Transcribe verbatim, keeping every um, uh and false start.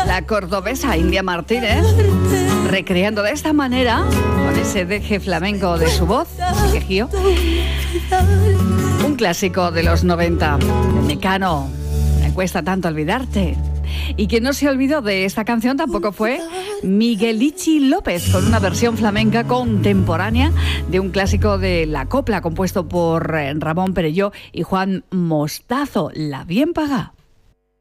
la cordobesa India Martínez, recreando de esta manera, con ese deje flamenco de su voz, quejío, un clásico de los noventa, de Mecano, Me cuesta tanto olvidarte. Y quien no se olvidó de esta canción tampoco fue Miguelichi López, con una versión flamenca contemporánea de un clásico de la copla compuesto por Ramón Perelló y Juan Mostazo, La Bien Pagá.